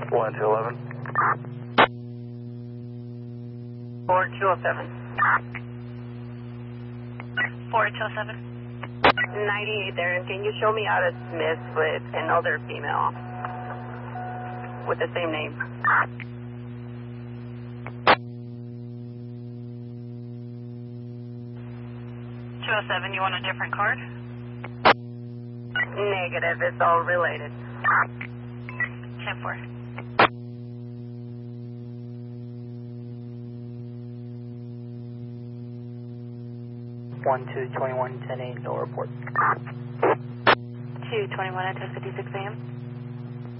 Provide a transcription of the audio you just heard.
1 to 11. 4207. 4207. 98 there, and can you show me out of Smith with another female with the same name? 207, you want a different card? Negative, it's all related. 10-4. One two 21 10-8, no report. 221 at 10:56 a.m.